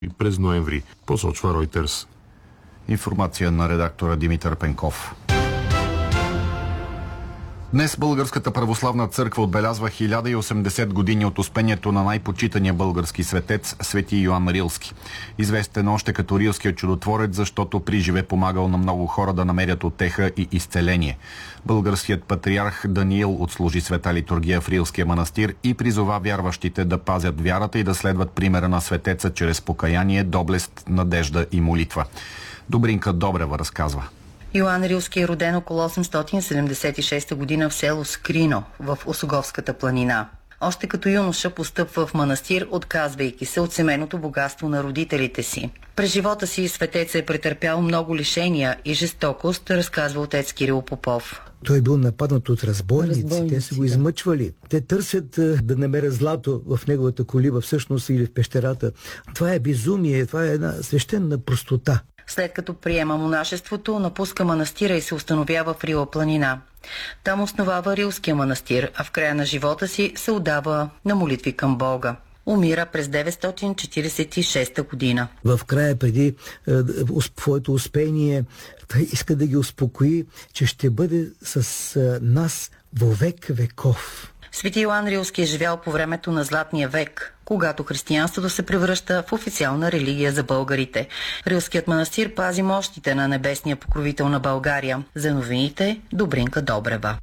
през ноември, посочва Reuters. Информация на редактора Димитър Пенков. Днес Българската православна църква отбелязва 1080 години от успението на най-почитания български светец свети Йоан Рилски. Известен още като рилският чудотворец, защото приживе помагал на много хора да намерят утеха и изцеление. Българският патриарх Даниил отслужи света литургия в Рилския манастир и призова вярващите да пазят вярата и да следват примера на светеца чрез покаяние, доблест, надежда и молитва. Добринка Добрева разказва. Йоан Рилски е роден около 876 година в село Скрино в Осоговската планина. Още като юноша постъпва в манастир, отказвайки се от семейното богатство на родителите си. През живота си светец е претърпял много лишения и жестокост, разказва отец Кирил Попов. Той е бил нападнат от разбойници. Те са го измъчвали. Те търсят да намерят злато в неговата колиба, всъщност, или в пещерата. Това е безумие, това е една свещена простота. След като приема монашеството, напуска манастира и се установява в Рила планина. Там основава Рилския манастир, а в края на живота си се отдава на молитви към Бога. Умира през 946 година. В края, преди своето успение, той иска да ги успокои, че ще бъде с нас во век веков. Свети Йоан Рилски е живял по времето на Златния век, когато християнството се превръща в официална религия за българите. Рилският манастир пази мощите на небесния покровител на България. За новините Добринка Добрева.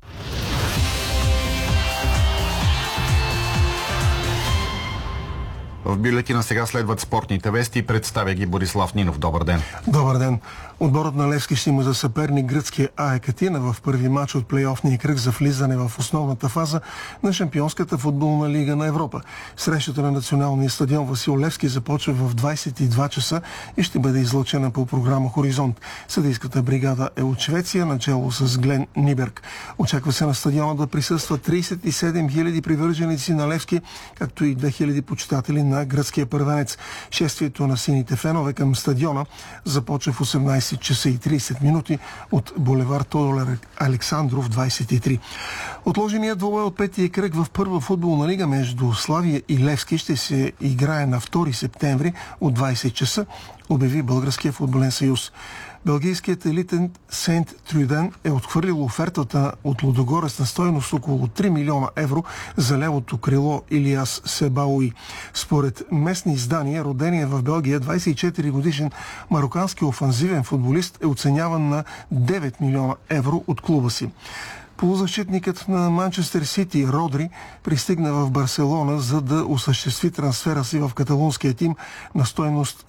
В бюлетина сега следват спортните вести. Представя ги Борислав Нинов. Добър ден. Добър ден. Отборът на Левски ще има за съперник гръцкия АЕК Атина в първи матч от плейофния кръг за влизане в основната фаза на Шампионската футболна лига на Европа. Срещата на националния стадион Васил Левски започва в 22 часа и ще бъде излъчена по програма Хоризонт. Съдийската бригада е от Швеция, начало с Глен Ниберг. Очаква се на стадиона да присъстват 37 000 привърженици на Левски, както и 2000 почитатели на гръцкия първенец. Шествието на сините фенове към стадиона започва в 18 часа и 30 минути от булевар Тодор Александров 23. Отложеният двубой от петия кръг в първа футболна лига между Славия и Левски ще се играе на 2 септември от 20 часа, обяви Българския футболен съюз. Белгийският елитен Сент Трюден е отхвърлил офертата от Лудогорец на стойност около 3 милиона евро за левото крило Илияс Себауи. Според местни издания, роденият в Белгия 24 годишен марокански офанзивен футболист е оценяван на 9 милиона евро от клуба си. Полузащитникът на Манчестър Сити Родри пристигна в Барселона, за да осъществи трансфера си в каталунския тим на стойност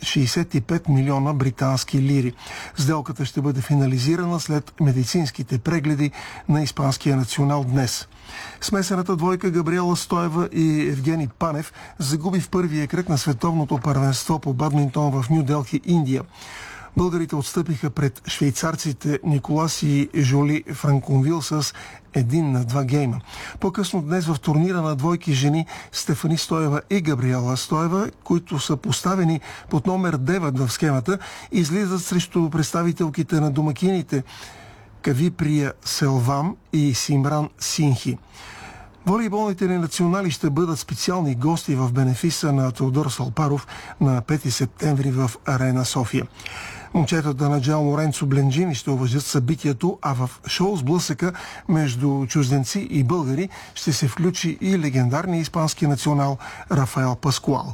65 милиона британски лири. Сделката ще бъде финализирана след медицинските прегледи на испанския национал днес. Смесената двойка Габриела Стоева и Евгений Панев загуби в първия кръг на световното първенство по бадминтон в Ню Делхи, Индия. Българите отстъпиха пред швейцарците Николас и Жоли Франконвил с 1-2 гейма. По-късно днес в турнира на двойки жени Стефани Стоева и Габриела Стоева, които са поставени под номер 9 в схемата, излизат срещу представителките на домакините Кавиприя Селвам и Симран Синхи. Волейболните ни национали ще бъдат специални гости в бенефиса на Теодор Салпаров на 5 септември в Арена София. Момчетата на Джао Лоренцо Бленджини ще уважат събитието, а в шоу сблъсъка между чужденци и българи ще се включи и легендарния испански национал Рафаел Паскуал.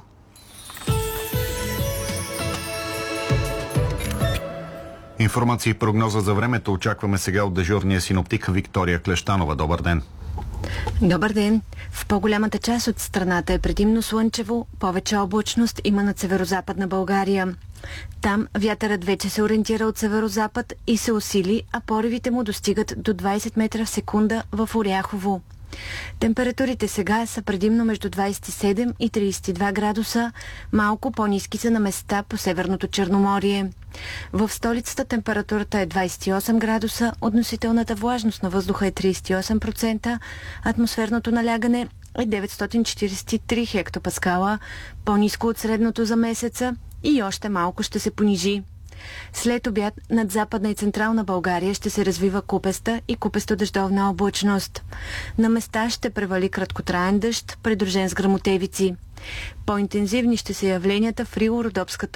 Информация и прогноза за времето очакваме сега от дежурния синоптик Виктория Клещанова. Добър ден! Добър ден! В по-голямата част от страната е предимно слънчево, повече облачност има над северозападна България. Там вятърът вече се ориентира от северозапад и се усили, а поривите му достигат до 20 метра в секунда в Оряхово. Температурите сега са предимно между 27 и 32 градуса, малко по-ниски са на места по Северното Черноморие. В столицата температурата е 28 градуса, относителната влажност на въздуха е 38%, атмосферното налягане е 943 хектопаскала, по-ниско от средното за месеца и още малко ще се понижи. След обяд над Западна и Централна България ще се развива купеста и купесто-дъждовна облачност. На места ще превали краткотраен дъжд, придружен с гръмотевици. По-интензивни ще са явленията в Рило-Родопската